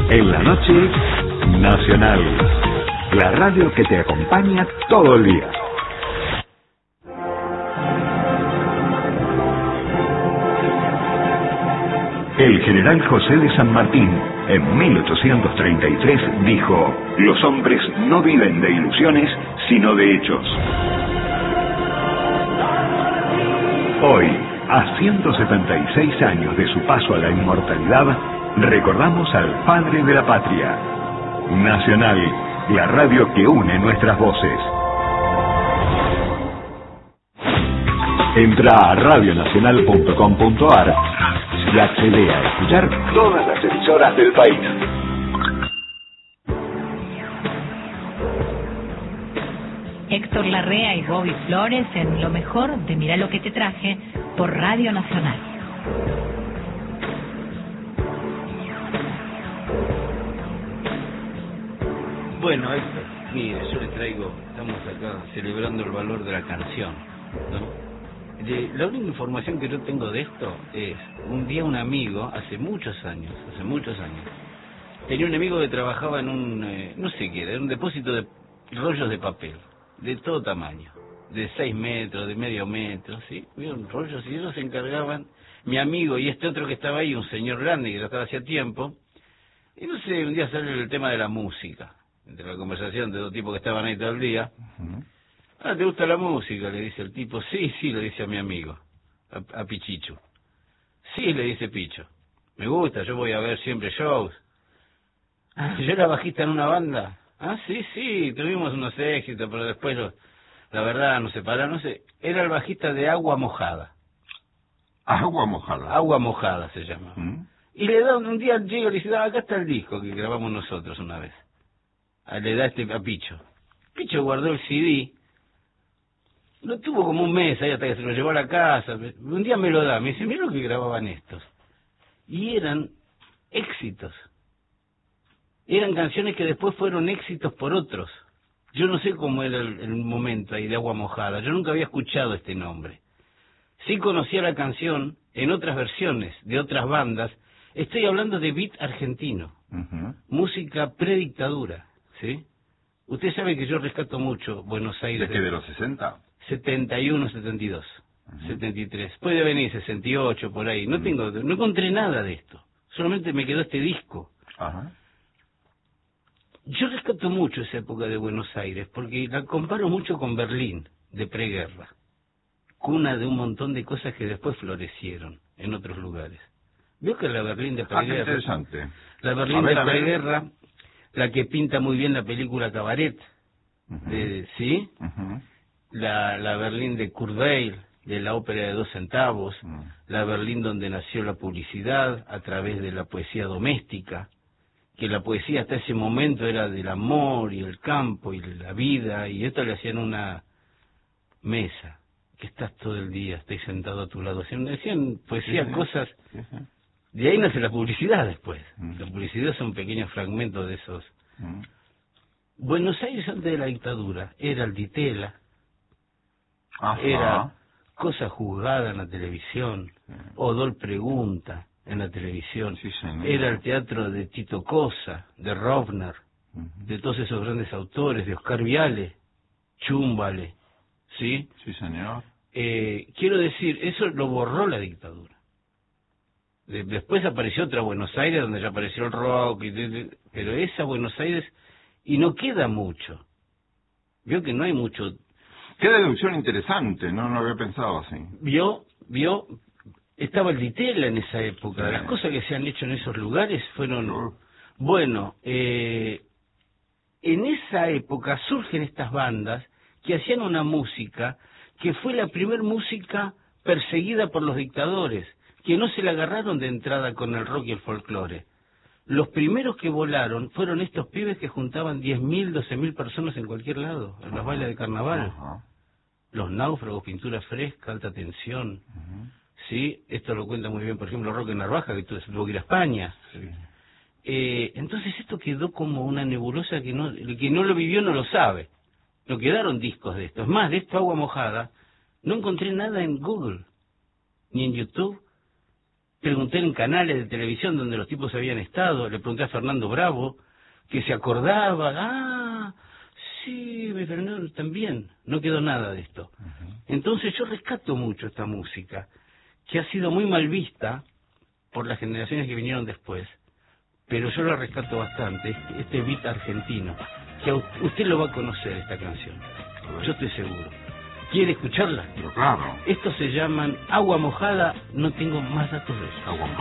En la noche, Nacional. La radio que te acompaña todo el día. El general José de San Martín, en 1833, dijo: los hombres no viven de ilusiones, sino de hechos. Hoy, a 176 años de su paso a la inmortalidad, recordamos al padre de la patria. Nacional, la radio que une nuestras voces. Entra a radionacional.com.ar y accede a escuchar todas las emisoras del país. Héctor Larrea y Bobby Flores en lo mejor de Mirá lo que te traje por Radio Nacional. Bueno, Héctor, mire, yo le traigo, estamos acá celebrando el valor de la canción, ¿no? La única información que yo tengo de esto es, un día un amigo, hace muchos años, tenía un amigo que trabajaba en un, no sé qué era, en un depósito de rollos de papel, de todo tamaño, de 6 metros, de medio metro, ¿sí? Vieron rollos y ellos se encargaban, mi amigo y este otro que estaba ahí, un señor grande que ya estaba hacía tiempo, y no sé, un día salió el tema de la música, entre la conversación de dos tipos que estaban ahí todo el día. Ah, ¿te gusta la música? Le dice el tipo. Sí, le dice a mi amigo, a Pichicho. Sí, le dice Picho. Me gusta, yo voy a ver siempre shows. Ah, ¿yo era bajista en una banda? Ah, sí, tuvimos unos éxitos, pero después, la verdad, nos separaron, no sé. Era el bajista de Agua Mojada. Agua Mojada. Agua Mojada se llama. Y le da, un día llega y le dice, acá está el disco que grabamos nosotros una vez. Le da a Picho. Picho guardó el CD. Lo tuvo como un mes ahí hasta que se lo llevó a la casa. Un día me lo da, me dice, mira lo que grababan estos. Y eran éxitos. Eran canciones que después fueron éxitos por otros. Yo no sé cómo era el momento ahí de Agua Mojada. Yo nunca había escuchado este nombre. Sí conocía la canción en otras versiones de otras bandas. Estoy hablando de beat argentino. Música predictadura, ¿sí? Usted sabe que yo rescato mucho Buenos Aires. ¿De qué, de los 60? 71, 72, 73. Puede venir 68, por ahí. No encontré nada de esto. Solamente me quedó este disco. Yo rescato mucho esa época de Buenos Aires, porque la comparo mucho con Berlín, de preguerra. Cuna de un montón de cosas que después florecieron en otros lugares. Veo que la Berlín de preguerra... qué interesante. La Berlín de preguerra, la que pinta muy bien la película Cabaret, ¿sí? La Berlín de Kurt Weill, de la ópera de 2 centavos, la Berlín donde nació la publicidad a través de la poesía doméstica, que la poesía hasta ese momento era del amor y el campo y la vida, y esto le hacían una mesa, que estás todo el día, estoy sentado a tu lado, decían poesía, cosas, de ahí nace la publicidad después, la publicidad son pequeños fragmentos de esos. Buenos Aires antes de la dictadura era el Ditela, era Cosa Juzgada en la televisión, Odol Pregunta en la televisión, era el teatro de Tito Cosa, de Rovner, de todos esos grandes autores, de Oscar Viale, Chúmbale, ¿sí? Sí, señor. Quiero decir, eso lo borró la dictadura. Después apareció otra Buenos Aires, donde ya apareció el rock, pero esa Buenos Aires, y no queda mucho. Vio que no hay mucho... Qué deducción interesante, no lo había pensado así. Vio, estaba el Ditela en esa época. Las cosas que se han hecho en esos lugares fueron... Bueno, en esa época surgen estas bandas que hacían una música que fue la primer música perseguida por los dictadores, que no se la agarraron de entrada con el rock y el folclore. Los primeros que volaron fueron estos pibes que juntaban 10.000, 12.000 personas en cualquier lado, en los bailes de carnaval. Los Náufragos, Pintura Fresca, Alta Tensión. ¿Sí? Esto lo cuenta muy bien, por ejemplo, Roque Narvaja, que tuvo que ir a España. Entonces esto quedó como una nebulosa que el que no lo vivió no lo sabe. No quedaron discos de esto. Es más, de esto Agua Mojada, no encontré nada en Google, ni en YouTube. pregunté en canales de televisión donde los tipos habían estado, le pregunté a Fernando Bravo, que se acordaba, sí, pero no, también, no quedó nada de esto. Entonces yo rescato mucho esta música, que ha sido muy mal vista por las generaciones que vinieron después, pero yo la rescato bastante, este beat argentino, que usted lo va a conocer, esta canción, yo estoy seguro. ¿Quiere escucharla? Pero claro. Estos se llaman Agua Mojada, no tengo más datos de eso. Agua